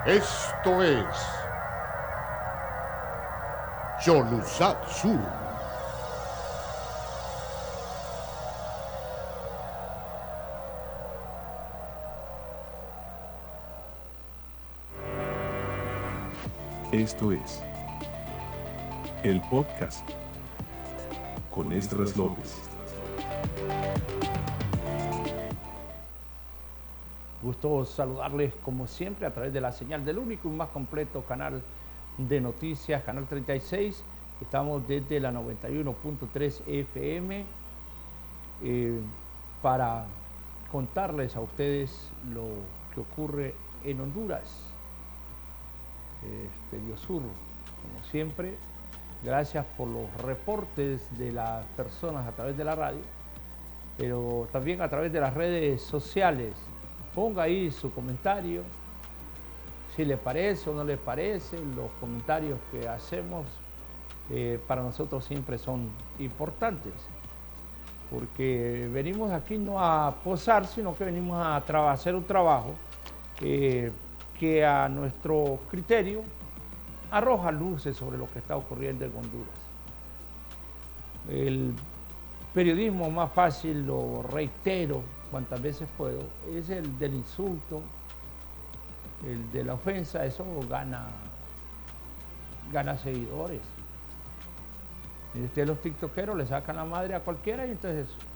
Esto es Yolusat Sur. Esto es el podcast con Esdras López. Gusto saludarles como siempre a través de la señal del único y más completo canal de noticias, Canal 36. Estamos desde la 91.3 FM para contarles a ustedes lo que ocurre en Honduras, Exterior-Sur. Como siempre, gracias por los reportes de las personas a través de la radio, pero también a través de las redes sociales. Ponga ahí su comentario, si le parece o no le parece. Los comentarios que hacemos para nosotros siempre son importantes, porque venimos aquí no a posar, sino que venimos a hacer un trabajo que a nuestro criterio arroja luces sobre lo que está ocurriendo en Honduras. El periodismo más fácil, lo reitero cuantas veces puedo, es el del insulto, el de la ofensa. Eso gana seguidores. Los tiktokeros le sacan la madre a cualquiera y entonces